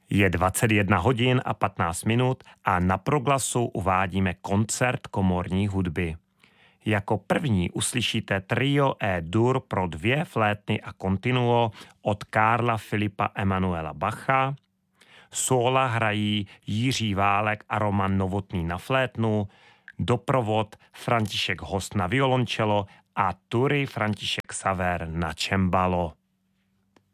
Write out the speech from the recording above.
Je 21 hodin a 15 minut a na Proglasu uvádíme koncert komorní hudby. Jako první uslyšíte trio E-dur pro 2 flétny a continuo od Karla Filipa Emanuela Bacha. Sóla hrají Jiří Válek a Roman Novotný na flétnu, doprovod František Host na violončelo a tury František Saver na čembalo.